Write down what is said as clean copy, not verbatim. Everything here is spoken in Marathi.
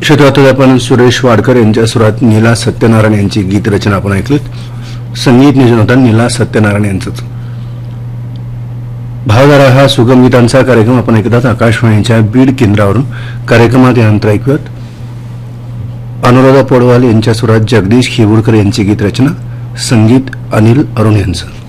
श्रोते, आपण सुरेश वाडकर यांच्या सुरात नीला सत्यनारायण यांची गीत रचना आपण ऐकलीत. संगीत नियोजन होता नीला सत्यनारायण यांचंच. भावधारा हा सुगम गीतांचा कार्यक्रम आपण ऐकतात आकाशवाणीच्या बीड केंद्रावरून. कार्यक्रमात यानंतर ऐकूयात अनुराधा पोडवाल यांच्या सुरात जगदीश खिवुडकर यांची गीत रचना, संगीत अनिल अरुण यांचं.